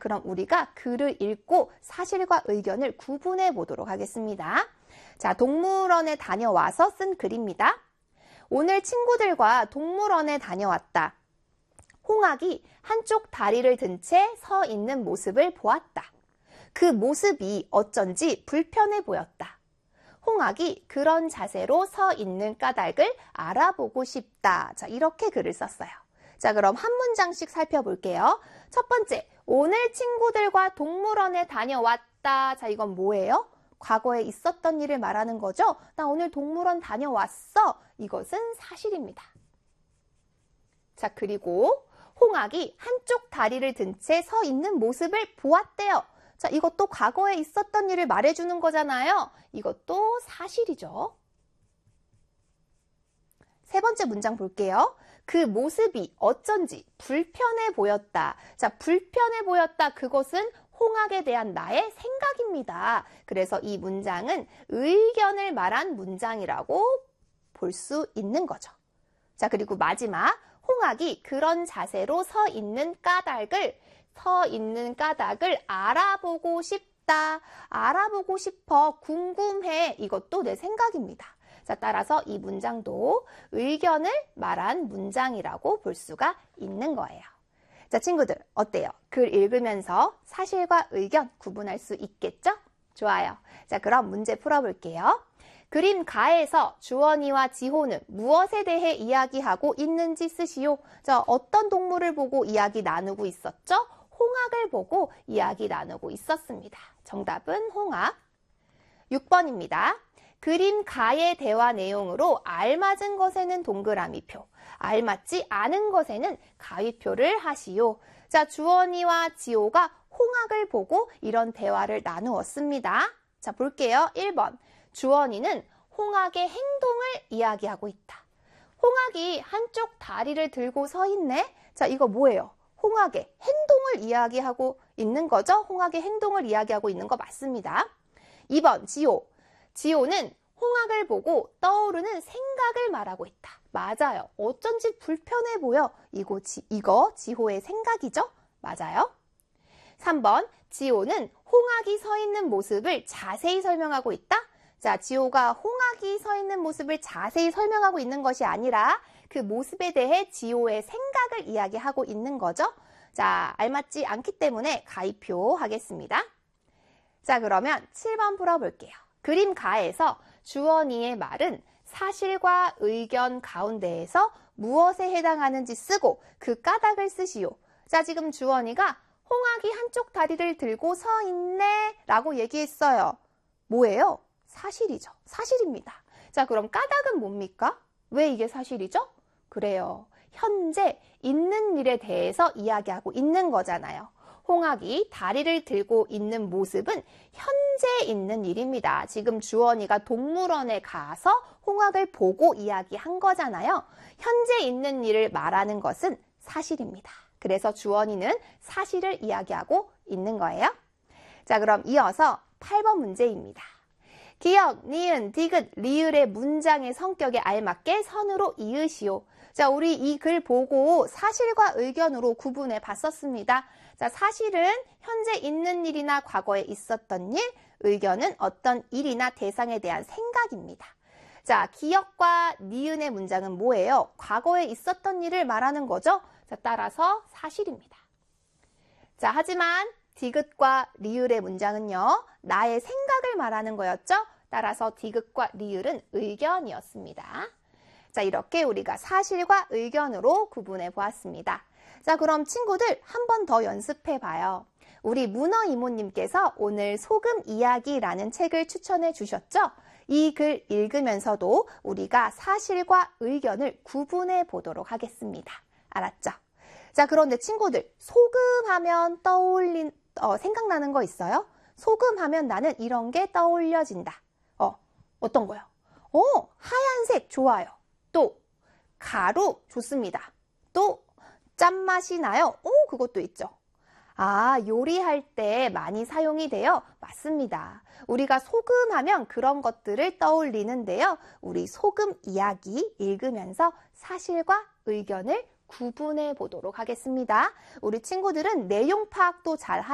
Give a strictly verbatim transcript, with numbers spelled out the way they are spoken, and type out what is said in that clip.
그럼 우리가 글을 읽고 사실과 의견을 구분해 보도록 하겠습니다. 자, 동물원에 다녀와서 쓴 글입니다. 오늘 친구들과 동물원에 다녀왔다. 홍학이 한쪽 다리를 든 채 서 있는 모습을 보았다. 그 모습이 어쩐지 불편해 보였다. 홍학이 그런 자세로 서 있는 까닭을 알아보고 싶다. 자, 이렇게 글을 썼어요. 자, 그럼 한 문장씩 살펴볼게요. 첫 번째, 오늘 친구들과 동물원에 다녀왔다. 자, 이건 뭐예요? 과거에 있었던 일을 말하는 거죠? 나 오늘 동물원 다녀왔어. 이것은 사실입니다. 자, 그리고 홍학이 한쪽 다리를 든 채 서 있는 모습을 보았대요. 자, 이것도 과거에 있었던 일을 말해주는 거잖아요. 이것도 사실이죠. 세 번째 문장 볼게요. 그 모습이 어쩐지 불편해 보였다. 자, 불편해 보였다. 그것은 홍학에 대한 나의 생각입니다. 그래서 이 문장은 의견을 말한 문장이라고 볼 수 있는 거죠. 자, 그리고 마지막, 홍학이 그런 자세로 서 있는 까닭을, 서 있는 까닭을 알아보고 싶다. 알아보고 싶어. 궁금해. 이것도 내 생각입니다. 자, 따라서 이 문장도 의견을 말한 문장이라고 볼 수가 있는 거예요. 자, 친구들 어때요? 글 읽으면서 사실과 의견 구분할 수 있겠죠? 좋아요. 자, 그럼 문제 풀어볼게요. 그림 가에서 주원이와 지호는 무엇에 대해 이야기하고 있는지 쓰시오. 자, 어떤 동물을 보고 이야기 나누고 있었죠? 홍학을 보고 이야기 나누고 있었습니다. 정답은 홍학. 육 번입니다. 그림 가의 대화 내용으로 알맞은 것에는 동그라미표, 알맞지 않은 것에는 가위표를 하시오. 자, 주원이와 지호가 홍학을 보고 이런 대화를 나누었습니다. 자, 볼게요. 일 번. 주원이는 홍학의 행동을 이야기하고 있다. 홍학이 한쪽 다리를 들고 서 있네. 자, 이거 뭐예요? 홍학의 행동을 이야기하고 있는 거죠? 홍학의 행동을 이야기하고 있는 거 맞습니다. 이 번. 지호. 지호는 홍학을 보고 떠오르는 생각을 말하고 있다. 맞아요. 어쩐지 불편해 보여. 이거, 지, 이거 지호의 생각이죠? 맞아요. 삼 번. 지호는 홍학이 서 있는 모습을 자세히 설명하고 있다. 자, 지호가 홍학이 서 있는 모습을 자세히 설명하고 있는 것이 아니라 그 모습에 대해 지호의 생각을 이야기하고 있는 거죠. 자, 알맞지 않기 때문에 가위표 하겠습니다. 자, 그러면 칠 번 풀어볼게요. 그림 가에서 주원이의 말은 사실과 의견 가운데에서 무엇에 해당하는지 쓰고 그 까닭을 쓰시오. 자, 지금 주원이가 홍학이 한쪽 다리를 들고 서 있네 라고 얘기했어요. 뭐예요? 사실이죠. 사실입니다. 자, 그럼 까닭은 뭡니까? 왜 이게 사실이죠? 그래요. 현재 있는 일에 대해서 이야기하고 있는 거잖아요. 홍학이 다리를 들고 있는 모습은 현재 있는 일입니다. 지금 주원이가 동물원에 가서 홍학을 보고 이야기한 거잖아요. 현재 있는 일을 말하는 것은 사실입니다. 그래서 주원이는 사실을 이야기하고 있는 거예요. 자, 그럼 이어서 팔 번 문제입니다. 기역, 니은, 디귿, 리을의 문장의 성격에 알맞게 선으로 이으시오. 자, 우리 이 글 보고 사실과 의견으로 구분해 봤었습니다. 자, 사실은 현재 있는 일이나 과거에 있었던 일, 의견은 어떤 일이나 대상에 대한 생각입니다. 자, 기역과 니은의 문장은 뭐예요? 과거에 있었던 일을 말하는 거죠? 자, 따라서 사실입니다. 자, 하지만 디귿과 리을의 문장은요, 나의 생각을 말하는 거였죠? 따라서 디귿과 리을은 의견이었습니다. 자, 이렇게 우리가 사실과 의견으로 구분해 보았습니다. 자, 그럼 친구들 한 번 더 연습해 봐요. 우리 문어 이모님께서 오늘 소금 이야기라는 책을 추천해 주셨죠? 이 글 읽으면서도 우리가 사실과 의견을 구분해 보도록 하겠습니다. 알았죠? 자, 그런데 친구들, 소금 하면 떠올린, 어, 생각나는 거 있어요? 소금 하면 나는 이런 게 떠올려진다. 어, 어떤 거요? 어, 하얀색 좋아요. 또, 가루 좋습니다. 또, 짠맛이 나요. 오, 그것도 있죠. 아, 요리할 때 많이 사용이 돼요? 맞습니다. 우리가 소금 하면 그런 것들을 떠올리는데요. 우리 소금 이야기 읽으면서 사실과 의견을 구분해 보도록 하겠습니다. 우리 친구들은 내용 파악도 잘